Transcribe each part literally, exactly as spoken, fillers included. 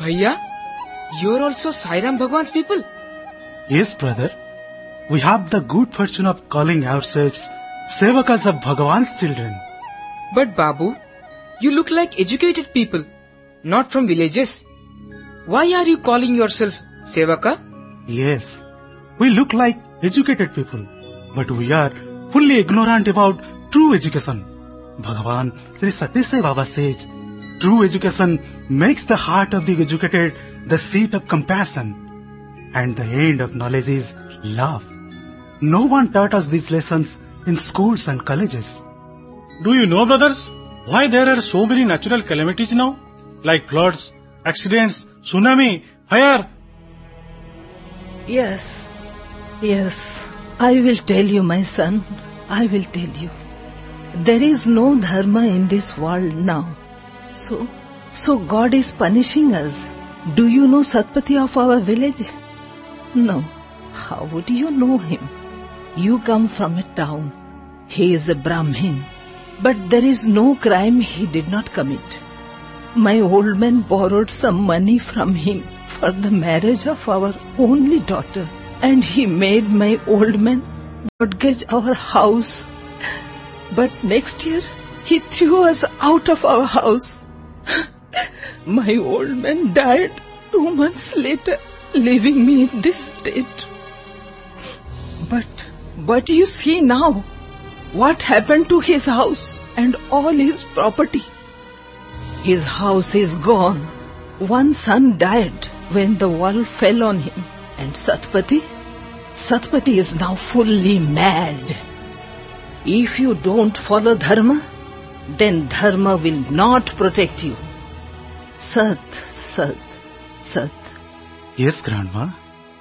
Bhaiya, you're also Sai Ram Bhagwan's people? Yes, brother. We have the good fortune of calling ourselves Sevakas of Bhagwan's children. But Babu, you look like educated people, not from villages. Why are you calling yourself Sevaka? Yes, we look like educated people, but we are fully ignorant about true education. Bhagavan Sri Satya Sai Baba says, true education makes the heart of the educated the seat of compassion, and the end of knowledge is love. No one taught us these lessons in schools and colleges. Do you know, brothers, why there are so many natural calamities now? Like floods, accidents, tsunami, fire. Yes, yes, I will tell you, my son, I will tell you. There is no dharma in this world now. So, so God is punishing us. Do you know Satpati of our village? No. How would you know him? You come from a town. He is a Brahmin. But there is no crime he did not commit. My old man borrowed some money from him for the marriage of our only daughter. And he made my old man mortgage our house. But next year, he threw us out of our house. My old man died two months later, leaving me in this state. But, but you see now, what happened to his house and all his property? His house is gone. One son died when the wall fell on him. And Satpati? Satpati is now fully mad. If you don't follow dharma, then dharma will not protect you. Sat, Sat, Sat. Yes, Grandma.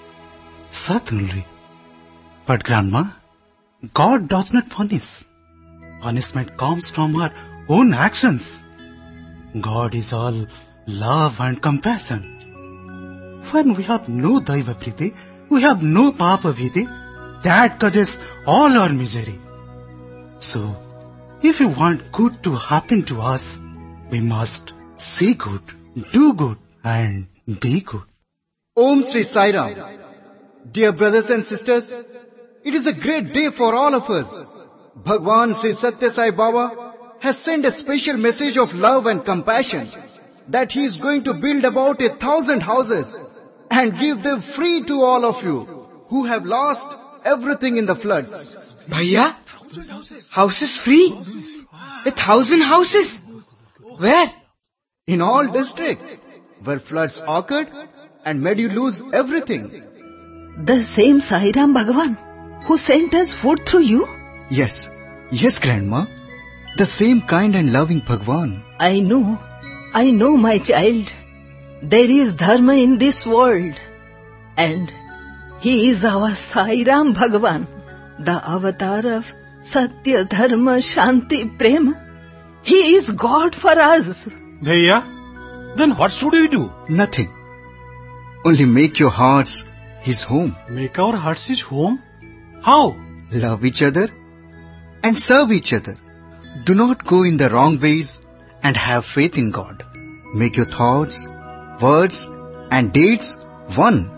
Sat only. But Grandma, God does not punish. Punishment comes from our own actions. God is all love and compassion. When we have no Daiva Priti, we have no Papa Viti, that causes all our misery. So, if you want good to happen to us, we must say good, do good and be good. Om Sri Sai Ram. Dear brothers and sisters, it is a great day for all of us. Bhagwan Sri Satya Sai Baba has sent a special message of love and compassion that he is going to build about a thousand houses and give them free to all of you who have lost everything in the floods. Bhaiya, houses free? A thousand houses? Where? In all districts where floods occurred and made you lose everything. The same Sai Ram Bhagavan who sent us food through you? Yes, yes, Grandma. The same kind and loving Bhagwan. I know, I know, my child. There is dharma in this world. And he is our Sai Ram Bhagavan, the avatar of Satya, Dharma, Shanti, Prema. He is God for us. Bhaiya, then what should we do? Nothing. Only make your hearts his home. Make our hearts his home? How? Love each other and serve each other. Do not go in the wrong ways and have faith in God. Make your thoughts, words and deeds one.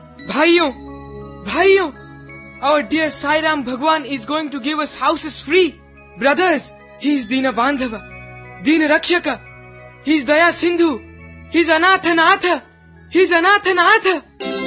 Bhaiyo, Bhaiyo, our dear Sai Ram Bhagwan is going to give us houses free. Brothers, he is Dina Bandhava, Dina Rakshaka, he is Daya Sindhu, he is Anatha Natha, he is Anatha Natha.